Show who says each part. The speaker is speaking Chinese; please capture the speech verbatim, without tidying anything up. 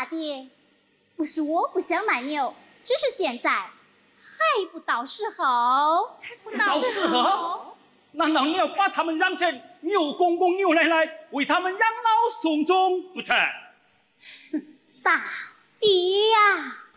Speaker 1: 爹，不是我不想卖牛，只是现在还不到时候。还不
Speaker 2: 到时候？难道你要把他们养成牛公公、牛奶奶，为他们养老送终不成？
Speaker 1: 大爹呀！